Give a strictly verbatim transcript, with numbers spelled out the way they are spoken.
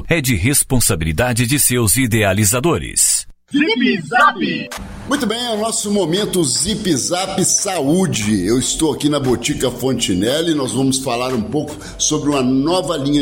é de responsabilidade de seus idealizadores. Zip Zap! Muito bem, é o nosso momento Zip Zap Saúde. Eu estou aqui na Botica Fontinelli e nós vamos falar um pouco sobre uma nova linha